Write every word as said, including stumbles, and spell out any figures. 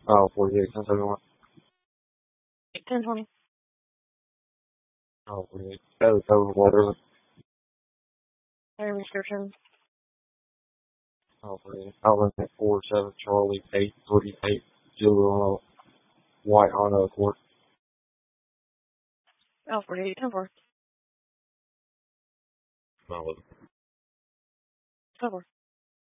Oh, forty-eight, ten seventy-one. ten twenty. Oh, forty-eight. That was over whatever. Fire restrictions. Oh, forty-eight. Outland at four seven Charlie eight three eight Julia White Honda Accord. Oh, forty-eight, ten four. Oh, ten four.